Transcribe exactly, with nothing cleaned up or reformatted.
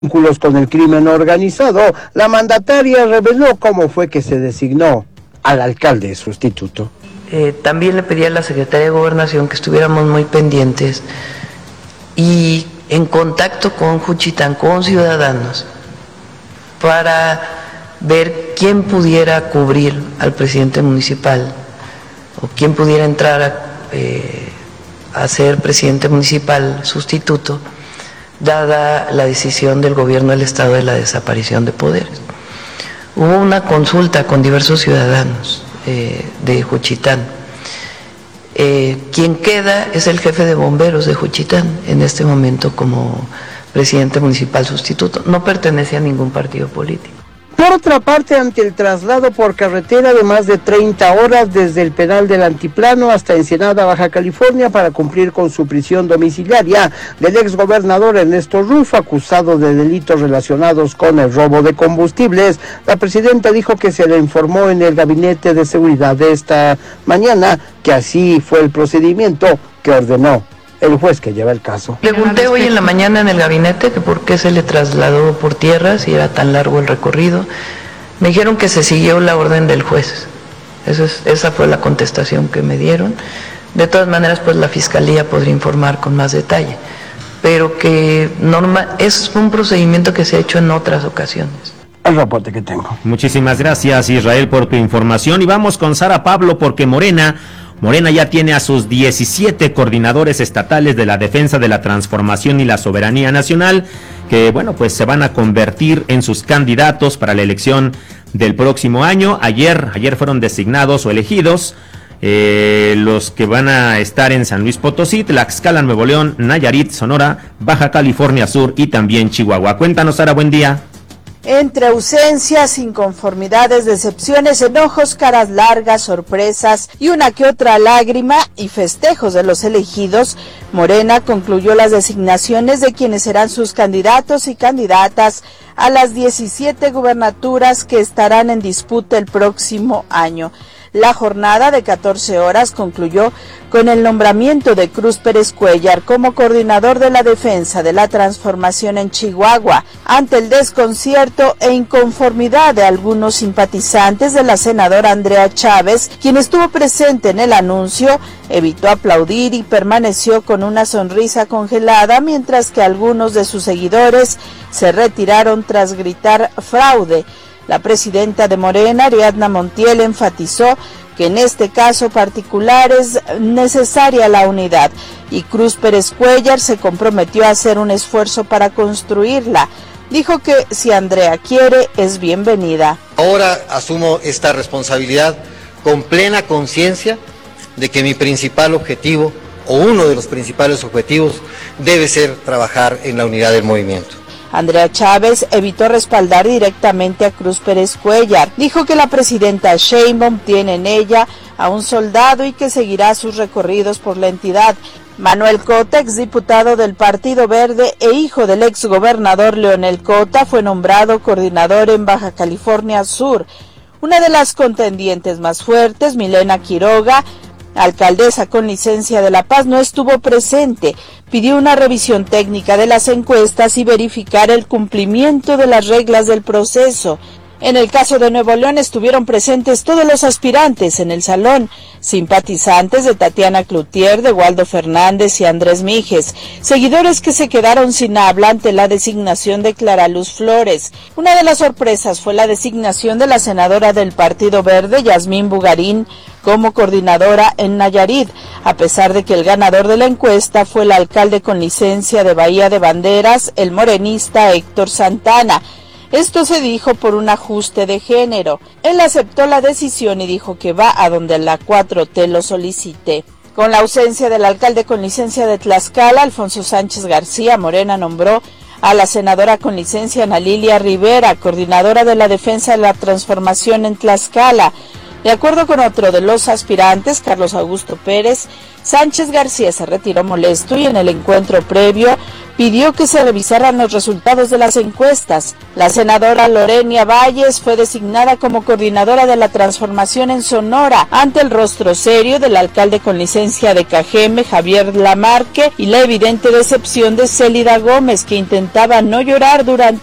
vínculos con el crimen organizado, la mandataria reveló cómo fue que se designó al alcalde sustituto. Eh, también le pedí a la Secretaría de Gobernación que estuviéramos muy pendientes y en contacto con Juchitán, con ciudadanos, para ver quién pudiera cubrir al presidente municipal o quién pudiera entrar a, eh, a ser presidente municipal sustituto, dada la decisión del gobierno del estado de la desaparición de poderes. Hubo una consulta con diversos ciudadanos eh, de Juchitán. Eh, quien queda es el jefe de bomberos de Juchitán en este momento como presidente municipal sustituto. No pertenece a ningún partido político. Por otra parte, ante el traslado por carretera de más de treinta horas desde el penal del Altiplano hasta Ensenada, Baja California, para cumplir con su prisión domiciliaria del exgobernador Ernesto Rufo, acusado de delitos relacionados con el robo de combustibles, la presidenta dijo que se le informó en el gabinete de seguridad de esta mañana que así fue el procedimiento que ordenó el juez que lleva el caso. Pregunté hoy en la mañana en el gabinete que por qué se le trasladó por tierra, si era tan largo el recorrido. Me dijeron que se siguió la orden del juez. Eso es, esa fue la contestación que me dieron. De todas maneras, pues la Fiscalía podría informar con más detalle, pero que norma, es un procedimiento que se ha hecho en otras ocasiones. El reporte que tengo. Muchísimas gracias, Israel, por tu información. Y vamos con Sara Pablo, porque Morena Morena ya tiene a sus diecisiete coordinadores estatales de la defensa de la transformación y la soberanía nacional, que bueno, pues se van a convertir en sus candidatos para la elección del próximo año. Ayer, ayer fueron designados o elegidos eh, los que van a estar en San Luis Potosí, Tlaxcala, Nuevo León, Nayarit, Sonora, Baja California Sur y también Chihuahua. Cuéntanos, Sara, buen día. Entre ausencias, inconformidades, decepciones, enojos, caras largas, sorpresas y una que otra lágrima y festejos de los elegidos, Morena concluyó las designaciones de quienes serán sus candidatos y candidatas a las diecisiete gubernaturas que estarán en disputa el próximo año. La jornada de catorce horas concluyó con el nombramiento de Cruz Pérez Cuéllar como coordinador de la defensa de la transformación en Chihuahua, ante el desconcierto e inconformidad de algunos simpatizantes de la senadora Andrea Chávez, quien estuvo presente en el anuncio, evitó aplaudir y permaneció con una sonrisa congelada, mientras que algunos de sus seguidores se retiraron tras gritar fraude. La presidenta de Morena, Ariadna Montiel, enfatizó que en este caso particular es necesaria la unidad y Cruz Pérez Cuéllar se comprometió a hacer un esfuerzo para construirla. Dijo que si Andrea quiere, es bienvenida. Ahora asumo esta responsabilidad con plena conciencia de que mi principal objetivo, o uno de los principales objetivos, debe ser trabajar en la unidad del movimiento. Andrea Chávez evitó respaldar directamente a Cruz Pérez Cuéllar. Dijo que la presidenta Sheinbaum tiene en ella a un soldado y que seguirá sus recorridos por la entidad. Manuel Cota, exdiputado del Partido Verde e hijo del exgobernador Leonel Cota, fue nombrado coordinador en Baja California Sur. Una de las contendientes más fuertes, Milena Quiroga, alcaldesa con licencia de La Paz, no estuvo presente. Pidió una revisión técnica de las encuestas y verificar el cumplimiento de las reglas del proceso. En el caso de Nuevo León estuvieron presentes todos los aspirantes en el salón, simpatizantes de Tatiana Cloutier, de Waldo Fernández y Andrés Mijes, seguidores que se quedaron sin habla ante la designación de Clara Luz Flores. Una de las sorpresas fue la designación de la senadora del Partido Verde, Yasmín Bugarín, como coordinadora en Nayarit, a pesar de que el ganador de la encuesta fue el alcalde con licencia de Bahía de Banderas, el morenista Héctor Santana. Esto se dijo por un ajuste de género. Él aceptó la decisión y dijo que va a donde la cuatro T lo solicite. Con la ausencia del alcalde con licencia de Tlaxcala, Alfonso Sánchez García, Morena nombró a la senadora con licencia Ana Lilia Rivera, coordinadora de la defensa de la transformación en Tlaxcala. De acuerdo con otro de los aspirantes, Carlos Augusto Pérez, Sánchez García se retiró molesto y en el encuentro previo pidió que se revisaran los resultados de las encuestas. La senadora Lorenia Valles fue designada como coordinadora de la transformación en Sonora, ante el rostro serio del alcalde con licencia de Cajeme, Javier Lamarque, y la evidente decepción de Célida Gómez, que intentaba no llorar durante